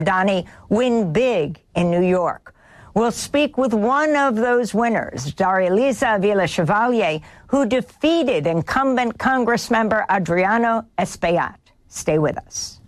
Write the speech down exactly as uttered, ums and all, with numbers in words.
Donnie win big in New York. We'll speak with one of those winners, Darlisa Villa-Chevalier, who defeated incumbent Congressmember Adriano Espaillat. Stay with us.